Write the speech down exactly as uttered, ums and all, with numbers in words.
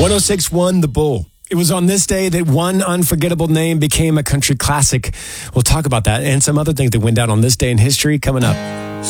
one oh six point one The Bull. It was on this day that one unforgettable name became a country classic. We'll talk about that and some other things that went down on this day in history coming up.